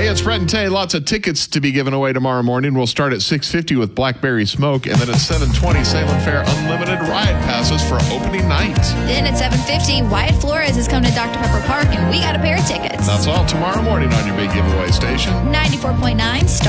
Hey, it's Brett and Tay. Lots of tickets to be given away tomorrow morning. We'll start at 6:50 with Blackberry Smoke, and then at 7:20, Salem Fair Unlimited Riot Passes for opening night. Then at 7:50, Wyatt Flores is coming to Dr. Pepper Park, and we got a pair of tickets. That's all tomorrow morning on your big giveaway station. 94.9 Star.